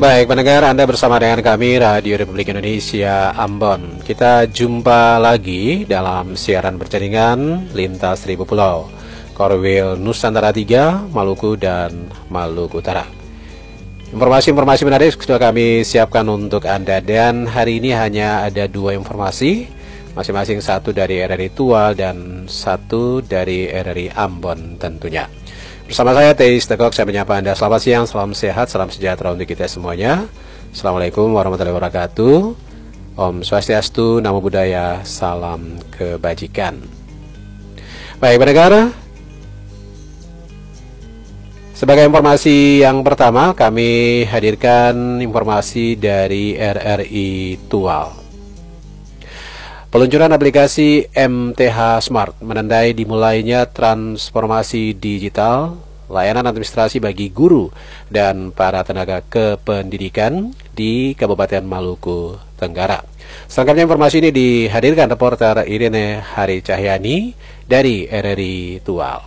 Baik, pendengar, Anda bersama dengan kami Radio Republik Indonesia Ambon. Kita jumpa lagi dalam siaran berjaringan lintas 1000 pulau, Korwil Nusantara 3, Maluku dan Maluku Utara. Informasi-informasi menarik sudah kami siapkan untuk Anda, dan hari ini hanya ada 2 informasi, masing-masing satu dari RRI Tual dan satu dari RRI Ambon tentunya. Bersama saya Teis Tekok, saya menyapa Anda. Selamat siang, salam sehat, salam sejahtera untuk kita semuanya. Assalamualaikum warahmatullahi wabarakatuh. Om Swastiastu, Namo Buddhaya, salam kebajikan. Baik pendengar, sebagai informasi yang pertama kami hadirkan informasi dari RRI Tual. Peluncuran aplikasi MTH Smart menandai dimulainya transformasi digital layanan administrasi bagi guru dan para tenaga kependidikan di Kabupaten Maluku Tenggara. Selengkapnya informasi ini dihadirkan reporter Irene Hari Cahyani dari RRI Tual.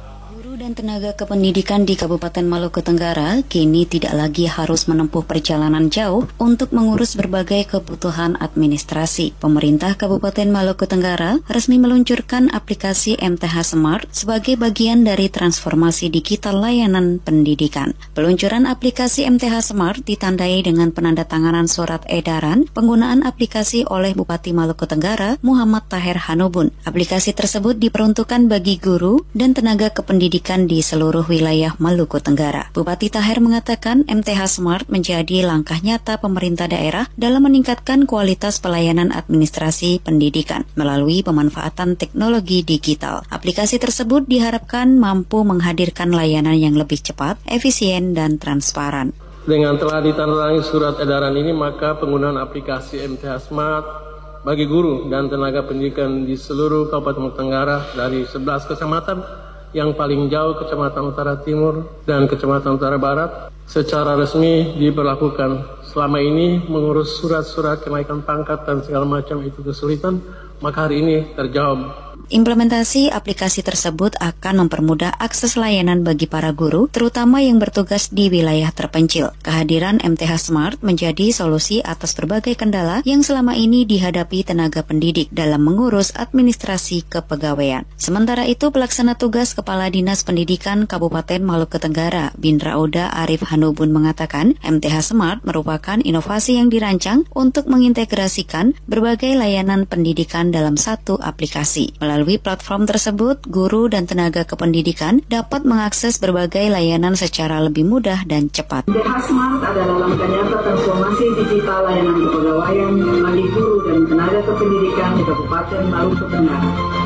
Dan tenaga kependidikan di Kabupaten Maluku Tenggara kini tidak lagi harus menempuh perjalanan jauh untuk mengurus berbagai kebutuhan administrasi. Pemerintah Kabupaten Maluku Tenggara resmi meluncurkan aplikasi MTH Smart sebagai bagian dari transformasi digital layanan pendidikan. Peluncuran aplikasi MTH Smart ditandai dengan penandatanganan surat edaran penggunaan aplikasi oleh Bupati Maluku Tenggara Muhammad Taher Hanubun. Aplikasi tersebut diperuntukkan bagi guru dan tenaga kependidikan di seluruh wilayah Maluku Tenggara. Bupati Taher mengatakan MTH Smart menjadi langkah nyata pemerintah daerah dalam meningkatkan kualitas pelayanan administrasi pendidikan melalui pemanfaatan teknologi digital. Aplikasi tersebut diharapkan mampu menghadirkan layanan yang lebih cepat, efisien, dan transparan. Dengan telah ditandatangani surat edaran ini, maka penggunaan aplikasi MTH Smart bagi guru dan tenaga pendidikan di seluruh Kabupaten Tenggara dari 11 kecamatan yang paling jauh Kecamatan Utara Timur dan Kecamatan Utara Barat secara resmi diberlakukan. Selama ini mengurus surat-surat kenaikan pangkat dan segala macam itu kesulitan, maka hari ini terjawab. Implementasi aplikasi tersebut akan mempermudah akses layanan bagi para guru, terutama yang bertugas di wilayah terpencil. Kehadiran MTH Smart menjadi solusi atas berbagai kendala yang selama ini dihadapi tenaga pendidik dalam mengurus administrasi kepegawaian. Sementara itu, pelaksana tugas Kepala Dinas Pendidikan Kabupaten Maluku Tenggara, Bindra Oda Arif Hanubun mengatakan, MTH Smart merupakan inovasi yang dirancang untuk mengintegrasikan berbagai layanan pendidikan dalam satu aplikasi. Melalui platform tersebut, guru dan tenaga kependidikan dapat mengakses berbagai layanan secara lebih mudah dan cepat. MTH Smart adalah langkah nyata transformasi digital layanan kepegawaian bagi guru dan tenaga kependidikan di Kabupaten Maluku Tenggara.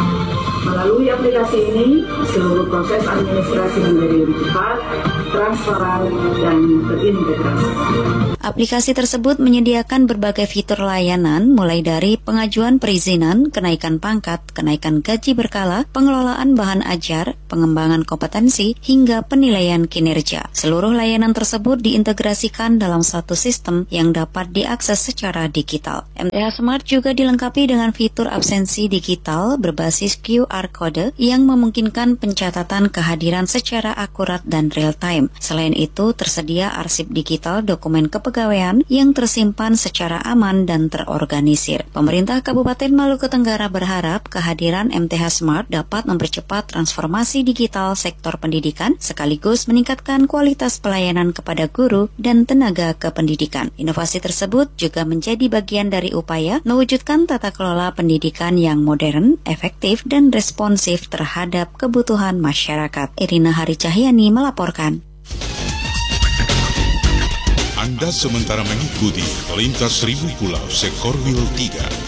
Melalui aplikasi ini, seluruh proses administrasi menjadi lebih cepat, transparan, dan terintegrasi. Aplikasi tersebut menyediakan berbagai fitur layanan mulai dari pengajuan perizinan, kenaikan pangkat, kenaikan gaji berkala, pengelolaan bahan ajar, pengembangan kompetensi, hingga penilaian kinerja. Seluruh layanan tersebut diintegrasikan dalam satu sistem yang dapat diakses secara digital. MTH Smart juga dilengkapi dengan fitur absensi digital berbasis QR Code yang memungkinkan pencatatan kehadiran secara akurat dan real-time. Selain itu, tersedia arsip digital dokumen kepegawaian yang tersimpan secara aman dan terorganisir. Pemerintah Kabupaten Maluku Tenggara berharap kehadiran MTH Smart dapat mempercepat transformasi digital sektor pendidikan sekaligus meningkatkan kualitas pelayanan kepada guru dan tenaga kependidikan. Inovasi tersebut juga menjadi bagian dari upaya mewujudkan tata kelola pendidikan yang modern, efektif, dan responsif terhadap kebutuhan masyarakat. Irina Hari Cahyani melaporkan. Anda sementara mengikuti Lintas 1000 Pulau Sekorwil 3